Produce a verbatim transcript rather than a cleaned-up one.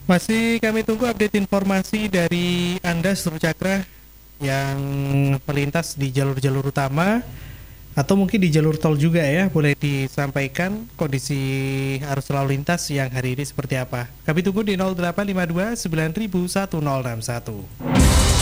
Masih kami tunggu update informasi dari Anda seluruh Cakra yang melintas di jalur-jalur utama atau mungkin di jalur tol juga ya. Boleh disampaikan kondisi arus lalu lintas yang hari ini seperti apa. Kami tunggu di nol delapan lima dua sembilan satu nol enam satu.